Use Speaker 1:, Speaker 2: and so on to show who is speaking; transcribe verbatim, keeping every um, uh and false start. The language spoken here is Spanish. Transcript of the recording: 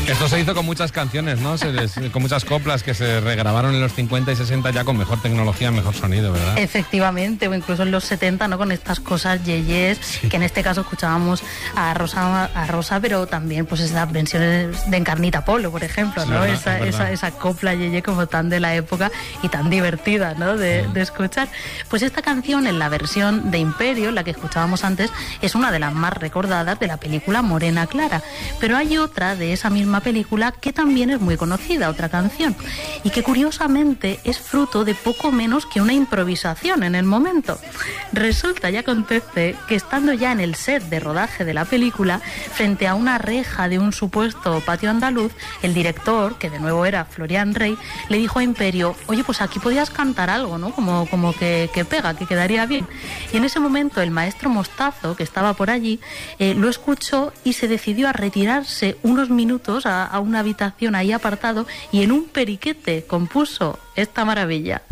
Speaker 1: Esto se hizo con muchas canciones, ¿no? Se les, con muchas coplas que se regrabaron en los cincuenta y sesenta ya con mejor tecnología, mejor sonido, ¿verdad?
Speaker 2: Efectivamente, o incluso en los setenta, ¿no? Con estas cosas yeyes, sí. Que en este caso escuchábamos a Rosa, a Rosa, pero también pues esas versiones de Encarnita Polo, por ejemplo, ¿no? Sí, esa, esa, esa copla yeye como tan de la época y tan divertida, ¿no? De, sí. de escuchar. Pues esta canción, en la versión de Imperio, la que escuchábamos antes, es una de las más recordadas de la película Morena Clara. Pero hay otra de esa misma película que también es muy conocida, otra canción, y que curiosamente es fruto de poco menos que una improvisación en el momento. Resulta y acontece que estando ya en el set de rodaje de la película, frente a una reja de un supuesto patio andaluz, el director, que de nuevo era Florian Rey, le dijo a Imperio: oye, pues aquí podías cantar algo, ¿no? Como, como que, que pega, que quedaría bien. Y en ese momento el maestro Mostazo, que estaba por allí, eh, lo escuchó y se decidió a retirarse unos minutos a, a una habitación ahí apartado y en un periquete compuso esta maravilla.